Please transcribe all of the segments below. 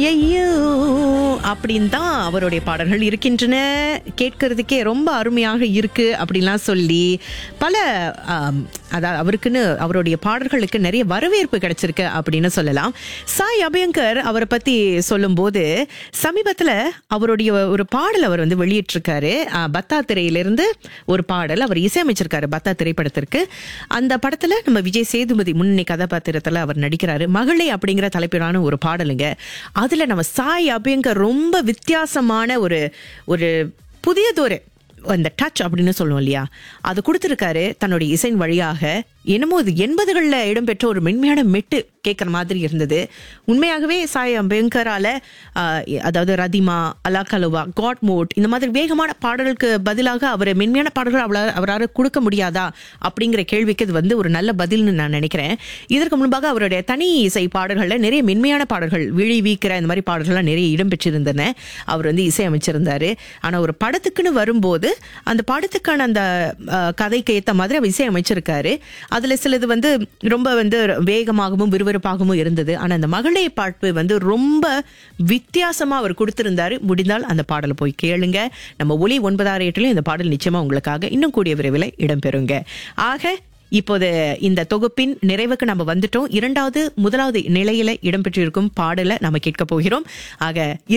ஐயோ அப்படின்னு தான் அவருடைய பாடல்கள் இருக்கின்றன. கேட்கறதுக்கே ரொம்ப அருமையாக இருக்கு அப்படின்லாம் சொல்லி பல அதாவது அவருக்குன்னு அவருடைய பாடல்களுக்கு நிறைய வரவேற்பு கிடைச்சிருக்கு அப்படின்னு சொல்லலாம். சாய் அபயங்கர் அவரை பத்தி சொல்லும்போது சமீபத்துல அவருடைய ஒரு பாடல் அவர் வந்து வெளியிட்டிருக்காரு. பத்தா திரையிலிருந்து ஒரு பாடல் அவர் இசையமைச்சிருக்காரு பத்தா திரைப்படத்திற்கு. அந்த படத்துல நம்ம விஜய் சேதுபதி முன்னணி கதாபாத்திரத்துல அவர் நடிக்கிறாரு. மகளே அப்படிங்கிற தலைப்பிலான ஒரு பாடலுங்க. அதுல நம்ம சாய் அபயங்கர் ரொம்ப வித்தியாசமான ஒரு புதியதொரு அந்த டச் அப்படின்னு சொல்லுவோம் இல்லையா, அது கொடுத்திருக்காரு தன்னுடைய இசை வழியாக. என்னமோ இது 80களில் இடம்பெற்ற ஒரு மென்மையான மெட்டு கேட்குற மாதிரி இருந்தது. உண்மையாகவே சாய் அபயங்கரால அதாவது ரதிமா, அலா கலுவா, காட் மோட் இந்த மாதிரி வேகமான பாடலுக்கு பதிலாக அவர் மென்மையான பாடல்கள் அவரால் கொடுக்க முடியாதா அப்படிங்கிற கேள்விக்கு இது வந்து ஒரு நல்ல பதில்னு நான் நினைக்கிறேன். இதற்கு முன்பாக அவருடைய தனி இசை பாடல்களில் நிறைய மென்மையான பாடல்கள், விழி வீக்கிற இந்த மாதிரி பாடல்கள்லாம் நிறைய இடம்பெற்றிருந்தன. அவர் வந்து இசை அமைச்சிருந்தாரு. ஆனால் ஒரு படத்துக்குன்னு வரும்போது அந்த படத்துக்கான அந்த கதைக்கு ஏற்ற மாதிரி அவர் இசை அமைச்சிருக்காரு. அதுல சிலது வந்து ரொம்ப வந்து வேகமாகவும் விறுவிறுப்பாகவும் இருந்தது. ஆனா அந்த மகளே பாட்டு வந்து ரொம்ப வித்தியாசமா அவர் கொடுத்திருந்தாரு. முடிந்தால் அந்த பாடலை போய் கேளுங்க. நம்ம ஒலி 968 இந்த பாடல் நிச்சயமா உங்களுக்காக இன்னும் கூடிய விரைவில் இடம்பெறுங்க. ஆக இப்போது இந்த தொகுப்பின் நிறைவுக்கு நம்ம வந்துட்டோம். முதலாவது நிலையில இடம்பெற்றிருக்கும் பாடலை நம்ம கேட்க போகிறோம். ஆக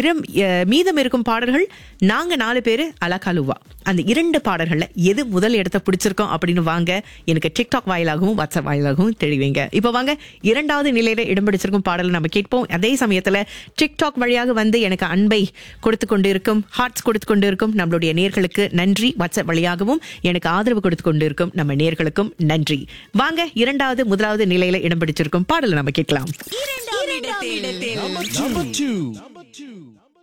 மீதம் இருக்கும் பாடல்கள் நாங்க 4 பேரு அலகாலுவா அந்த 2 பாடல்கள்ல எது முதல் இடத்தை பிடிச்சிருக்கோம் அப்படின்னு வாங்க எனக்கு டிக்டாக் வாயிலாகவும் வாட்ஸ்அப் வாயிலாகவும் தெரிவிங்க. இப்ப வாங்க 2வது நிலையில இடம்பிடிச்சிருக்கும் பாடலை நம்ம கேட்போம். அதே சமயத்துல டிக்டாக் வழியாக வந்து எனக்கு அன்பை கொடுத்து கொண்டு இருக்கும், ஹார்ட்ஸ் கொடுத்து கொண்டு இருக்கும் நம்மளுடைய நேர்களுக்கு நன்றி. வாட்ஸ்அப் வழியாகவும் எனக்கு ஆதரவு கொடுத்து கொண்டு இருக்கும் நம்ம நேர்களுக்கும் நன்றி. வாங்க முதலாவது நிலையில இடம் பிடிச்சிருக்கும் பாடலை நம்ம கேட்கலாம். இரண்டாம் இடத்தில்